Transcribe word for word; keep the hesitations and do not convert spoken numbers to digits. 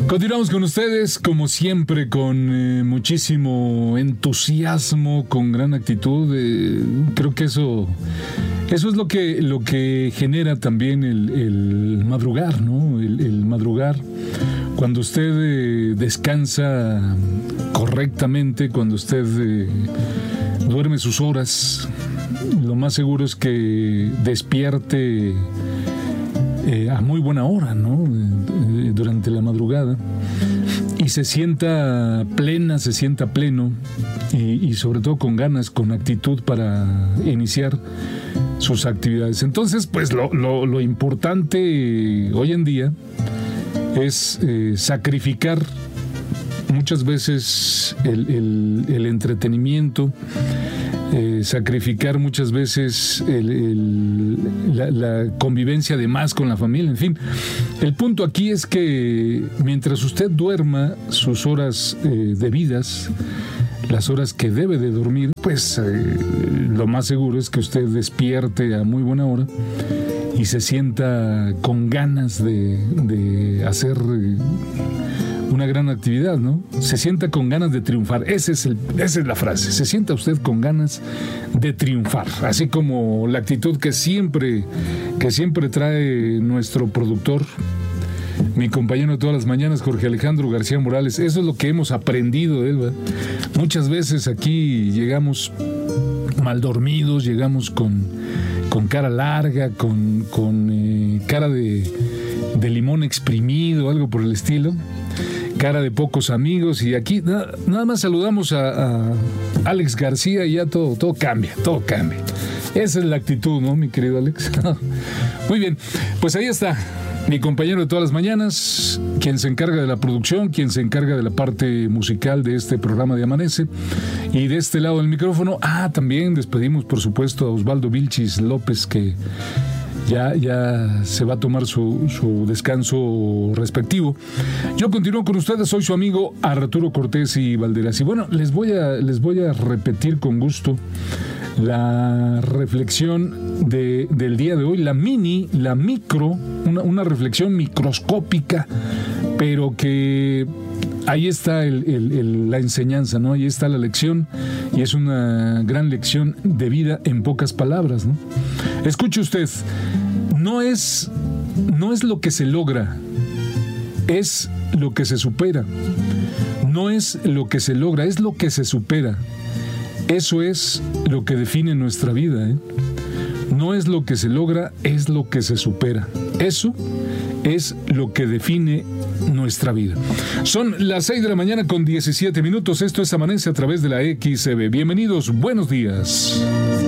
Continuamos con ustedes, como siempre, con eh, muchísimo entusiasmo, con gran actitud. Eh, creo que eso, eso es lo que, lo que genera también el, el madrugar, ¿no? El, el madrugar. Cuando usted eh, descansa correctamente, cuando usted eh, duerme sus horas, lo más seguro es que despierte eh, a muy buena hora, ¿no? Eh, durante la madrugada, y se sienta plena, se sienta pleno, y, y sobre todo con ganas, con actitud para iniciar sus actividades. Entonces, pues lo, lo, lo importante hoy en día es eh, sacrificar muchas veces el, el, el entretenimiento, eh, sacrificar muchas veces el, el, la, la convivencia de más con la familia, en fin. El punto aquí es que mientras usted duerma sus horas eh, debidas, las horas que debe de dormir, pues eh, lo más seguro es que usted despierte a muy buena hora y se sienta con ganas de, de hacer eh, una gran actividad, ¿no? Se sienta con ganas de triunfar. Ese es el, esa es la frase. Se sienta usted con ganas de triunfar. Así como la actitud que siempre, que siempre trae nuestro productor, mi compañero de todas las mañanas, Jorge Alejandro García Morales. Eso es lo que hemos aprendido de él, ¿verdad? Muchas veces aquí llegamos mal dormidos, llegamos con, con cara larga, con, con eh, cara de, de limón exprimido, algo por el estilo, cara de pocos amigos, y aquí nada, nada más saludamos a, a Alex García y ya todo, todo cambia, todo cambia. Esa es la actitud, ¿no, mi querido Alex? Muy bien, pues ahí está mi compañero de todas las mañanas, quien se encarga de la producción, quien se encarga de la parte musical de este programa de Amanece. Y de este lado del micrófono, ah, también despedimos, por supuesto, a Osvaldo Vilchis López, que ya, ya se va a tomar su, su descanso respectivo. Yo continúo con ustedes, soy su amigo Arturo Cortés y Valderas. Y bueno, les voy a, les voy a repetir con gusto la reflexión de, del día de hoy, la mini, la micro, una, una reflexión microscópica, pero que ahí está el, el, el, la enseñanza, ¿no? Ahí está la lección, y es una gran lección de vida en pocas palabras, ¿no? Escuche usted, no es, no es lo que se logra, es lo que se supera. No es lo que se logra, es lo que se supera. Eso es lo que define nuestra vida, ¿eh? No es lo que se logra, es lo que se supera. Eso es lo que define nuestra vida. Son las seis de la mañana con diecisiete minutos. Esto es Amanece a través de la X C B. Bienvenidos, buenos días.